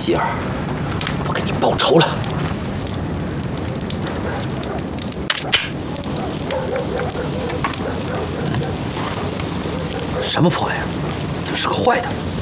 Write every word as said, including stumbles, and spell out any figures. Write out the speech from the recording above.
希儿，我给你报仇了。什么破玩意儿？怎么是个坏的？